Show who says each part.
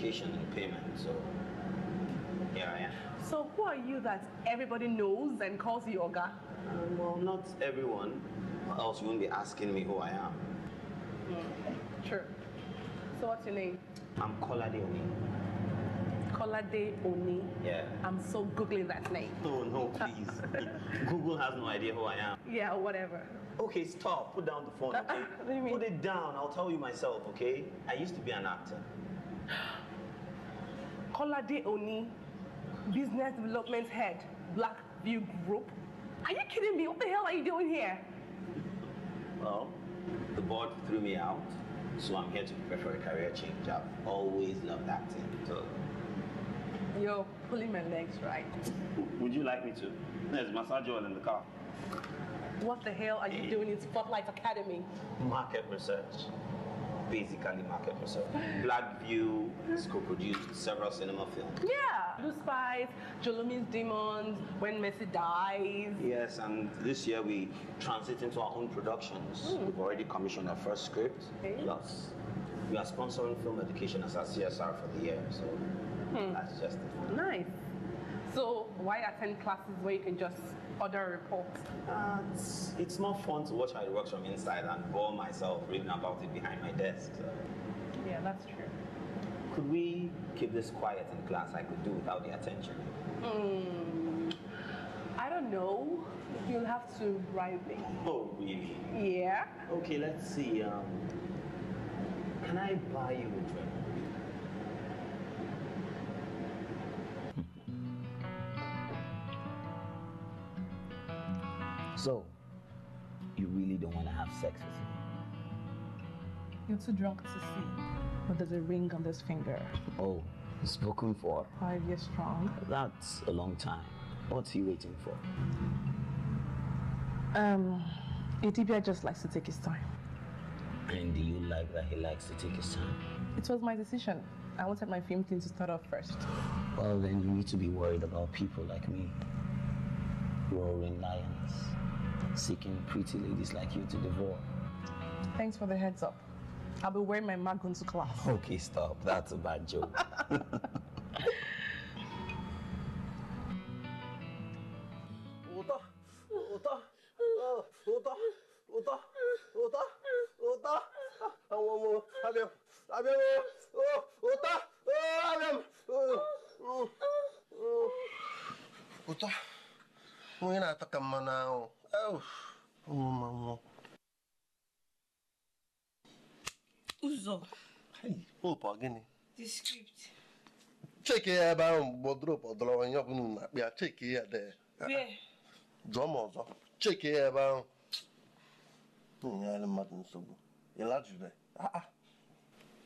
Speaker 1: verification and payment, so here I am.
Speaker 2: So who are you that everybody knows and calls you Oga?
Speaker 1: Well, not everyone, or else you wouldn't be asking me who I am.
Speaker 2: True. So what's your name?
Speaker 1: I'm Kolade Oni.
Speaker 2: Kolade Oni?
Speaker 1: Yeah.
Speaker 2: I'm so Googling that name.
Speaker 1: No, please. Google has no idea who I am.
Speaker 2: Yeah, whatever.
Speaker 1: Okay, stop. Put down the phone, okay?
Speaker 2: What do you mean?
Speaker 1: Put it down. I'll tell you myself, okay? I used to be an actor.
Speaker 2: Kolade Oni, Business Development Head, Blackview Group. Are you kidding me? What the hell are you doing here?
Speaker 1: Well, the board threw me out, so I'm here to prepare for a career change. I've always loved acting, so...
Speaker 2: You're pulling my legs, right?
Speaker 1: Would you like me to? There's massage oil in the car.
Speaker 2: What the hell are you doing in Spotlight Academy?
Speaker 1: Market research. Basically market research. Blackview has co-produced several cinema films.
Speaker 2: Yeah, Blue Spies, Jolomi's Demons, When Messi Dies.
Speaker 1: Yes, and this year we transit into our own productions. We've already commissioned our first script. Plus, we are sponsoring film education as our CSR for the year, so that's just it.
Speaker 2: Nice. So why attend classes where you can just order a report?
Speaker 1: It's more fun to watch how it works from inside and bore myself reading about it behind my desk. So.
Speaker 2: Yeah, that's true.
Speaker 1: Could we keep this quiet in class? I could do without the attention.
Speaker 2: I don't know. You'll have to bribe me.
Speaker 1: Oh, really?
Speaker 2: Yeah.
Speaker 1: Okay, let's see. Can I buy you a drink? So, you really don't want to have sex with me?
Speaker 2: You're too drunk to see. But there's a ring on this finger.
Speaker 1: Oh, spoken for.
Speaker 2: 5 years strong.
Speaker 1: That's a long time. What's he waiting for?
Speaker 2: Idibia just likes to take his time.
Speaker 1: And do you like that he likes to take his time?
Speaker 2: It was my decision. I wanted my film team to start off first.
Speaker 1: Well, then you need to be worried about people like me. Roaring lions. Seeking pretty ladies like you to devour.
Speaker 2: Thanks for the heads up. I'll be wearing my magoon to class.
Speaker 1: Okay, stop. That's a bad joke.
Speaker 3: Mungkin nak tekan mana?
Speaker 4: Uzo.
Speaker 3: Hey, apa gini?
Speaker 4: The script.
Speaker 3: Check ya bang, bodro podro yang aku nuna. Biar check ya deh.
Speaker 4: Where?
Speaker 3: Zomo zo. Check ya bang. Ini ada matan subuh. Yang laju deh.